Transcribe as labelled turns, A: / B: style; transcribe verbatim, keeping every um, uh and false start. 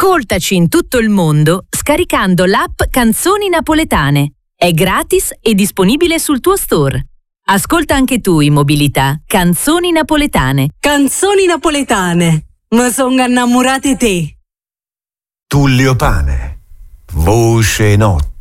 A: Ascoltaci in tutto il mondo scaricando l'app Canzoni Napoletane. È gratis e disponibile sul tuo store. Ascolta anche tu in mobilità Canzoni Napoletane.
B: Canzoni napoletane. Mi sono innamorate te.
C: Tullio Pane. Voce notte.